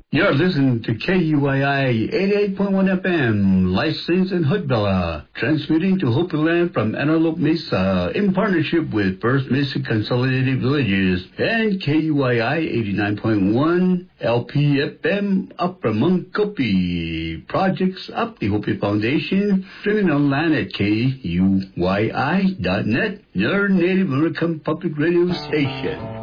You're listening to KUII 88.1 FM, licensed in Hoodbella, transmitting to Hopi Land from Antelope Mesa in partnership with First Mesa Consolidated Villages and KUII 89.1 LPFM Upper Munkopi. Projects up the Hopi Foundation, streaming online at KUII.net, your Native American public radio station.